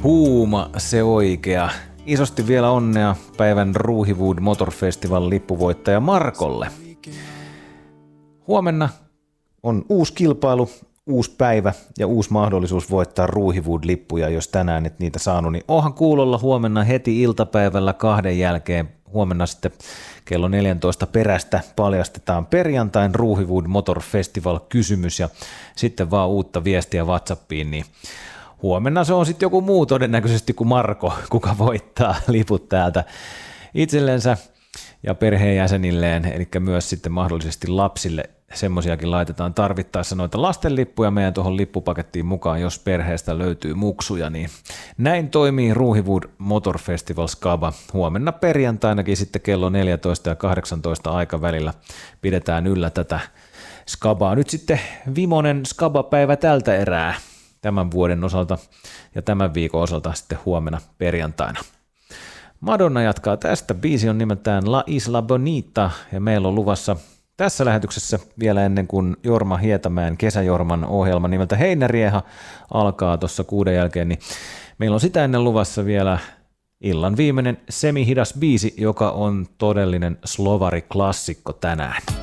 Huuma se oikea. Isosti vielä onnea päivän Ruuhiwood Motor Festival lippuvoittaja Markolle. Huomenna on uusi kilpailu, uusi päivä ja uusi mahdollisuus voittaa Ruuhiwood-lippuja, jos tänään et niitä saanut. Niin onhan kuulolla huomenna heti iltapäivällä 2 jälkeen. Huomenna sitten kello 14 perästä paljastetaan perjantain Ruuhiwood Motor Festival -kysymys ja sitten vaan uutta viestiä WhatsAppiin, niin huomenna se on sitten joku muu todennäköisesti kuin Marko, kuka voittaa liput täältä itsellensä ja perheenjäsenilleen, eli myös sitten mahdollisesti lapsille. Semmosiakin laitetaan tarvittaessa noita lastenlippuja meidän tuohon lippupakettiin mukaan, jos perheestä löytyy muksuja, niin näin toimii Ruuhiwood Motor Festival Skaba. Huomenna perjantainakin sitten kello 14 ja 18 aikavälillä pidetään yllä tätä Skabaa. Nyt sitten vimonen Skaba-päivä tältä erää tämän vuoden osalta ja tämän viikon osalta sitten huomenna perjantaina. Madonna jatkaa tästä. Biisi on nimeltään La Isla Bonita ja meillä on luvassa tässä lähetyksessä vielä ennen kuin Jorma Hietamäen kesäjorman ohjelma nimeltä Heinärieha alkaa tuossa 6 jälkeen, niin meillä on sitä ennen luvassa vielä illan viimeinen semihidas biisi, joka on todellinen slovari-klassikko tänään.